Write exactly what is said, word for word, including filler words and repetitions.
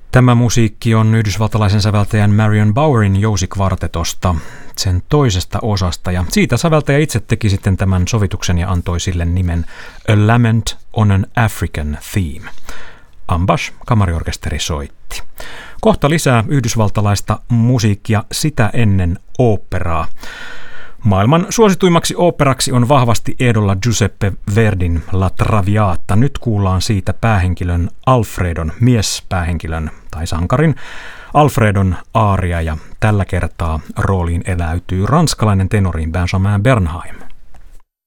Tämä musiikki on yhdysvaltalaisen säveltäjän Marion Bowerin jousikvartetosta, sen toisesta osasta, ja siitä säveltäjä itse teki sitten tämän sovituksen ja antoi sille nimen A Lament on an African Theme. Ambash kamariorkesteri soitti. Kohta lisää yhdysvaltalaista musiikkia sitä ennen oopperaa. Maailman suosituimmaksi oopperaksi on vahvasti ehdolla Giuseppe Verdin La Traviata. Nyt kuullaan siitä päähenkilön Alfredon, miespäähenkilön tai sankarin Alfredon aaria, ja tällä kertaa rooliin eläytyy ranskalainen tenori Benjamin Bernheim.